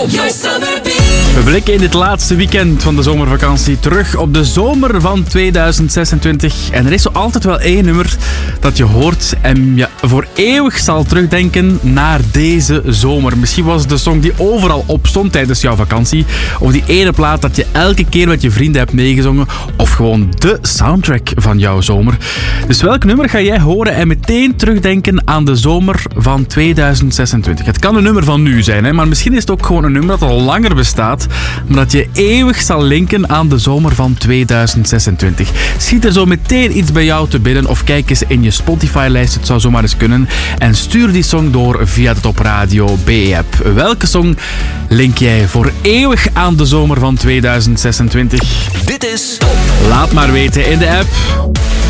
Top your summer beat. We blikken in dit laatste weekend van de zomervakantie terug op de zomer van 2026. En er is zo altijd wel één nummer dat je hoort en je voor eeuwig zal terugdenken naar deze zomer. Misschien was het de song die overal op stond tijdens jouw vakantie. Of die ene plaat dat je elke keer met je vrienden hebt meegezongen. Of gewoon de soundtrack van jouw zomer. Dus welk nummer ga jij horen en meteen terugdenken aan de zomer van 2026? Het kan een nummer van nu zijn, hè? Maar misschien is het ook gewoon een nummer dat al langer bestaat. Maar dat je eeuwig zal linken aan de zomer van 2026. Schiet er zo meteen iets bij jou te binnen of kijk eens in je Spotify-lijst, het zou zomaar eens kunnen. En stuur die song door via de Top Radio B-app. Welke song link jij voor eeuwig aan de zomer van 2026? Dit is Laat maar weten in de app.